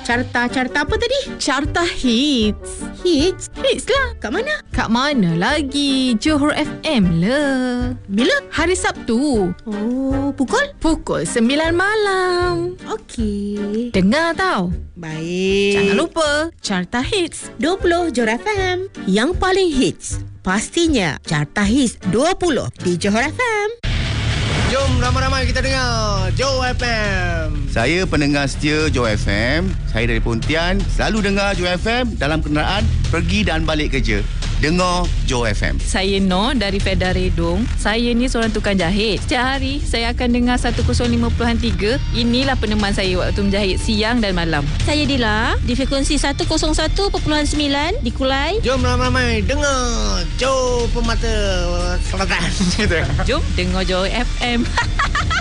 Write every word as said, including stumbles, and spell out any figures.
Carta-carta apa tadi? Carta Hits. Hits? Hits lah. Kat mana? Kat mana lagi? Johor F M lah. Bila? Hari Sabtu. Oh, pukul? Pukul sembilan malam. Okey. Dengar tau. Baik. Jangan lupa Carta Hits dua puluh Johor F M. Yang paling hits. Pastinya Carta Hits dua puluh di Johor F M. Jom ramai-ramai kita dengar Johor F M. Saya pendengar setia Johor F M. Saya dari Pontian. Selalu dengar Johor F M dalam kenderaan pergi dan balik kerja. Dengar Johor F M. Saya Noh dari Fedah Redong. Saya ni seorang tukang jahit. Setiap hari saya akan dengar seratus lima puluh tiga. Inilah peneman saya waktu menjahit siang dan malam. Saya Dila di frekuensi seratus satu perpuluhan sembilan di Kulai. Jom ramai-ramai dengar Johor Permata Selatan. Jom dengar Johor F M.